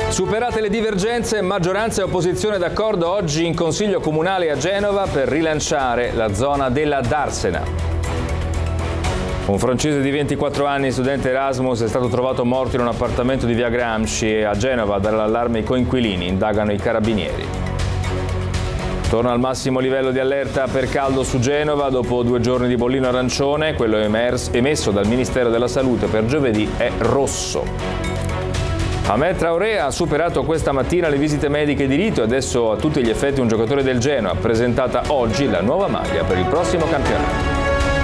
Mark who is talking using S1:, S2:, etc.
S1: Superate le divergenze, maggioranza e opposizione d'accordo oggi in Consiglio Comunale a Genova per rilanciare la zona della Darsena. Un francese di 24 anni, studente Erasmus, è stato trovato morto in un appartamento di via Gramsci e a Genova a dare l'allarme ai coinquilini, indagano i carabinieri. Torna al massimo livello di allerta per caldo su Genova dopo 2 giorni di bollino arancione, quello emesso dal Ministero della Salute per giovedì è rosso. Ahmed Traoré ha superato questa mattina le visite mediche di rito e adesso a tutti gli effetti un giocatore del Genoa, presentata oggi la nuova maglia per il prossimo campionato.